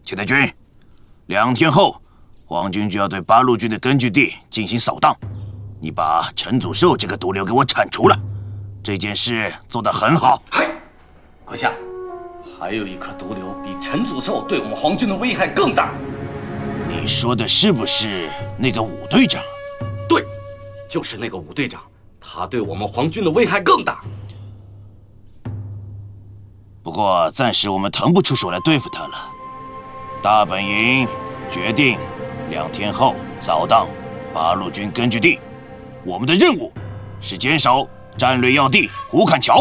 钱太君，2天后，皇军就要对八路军的根据地进行扫荡，你把陈祖寿这个毒瘤给我铲除了，这件事做得很好。 嗨，阁下，还有一颗毒瘤比陈祖寿对我们皇军的危害更大。 你说的是不是那个武队长？ 对，就是那个武队长，他对我们皇军的危害更大。 不过暂时我们腾不出手来对付他了。大本营决定2天后扫荡八路军根据地，我们的任务是坚守战略要地胡坎桥。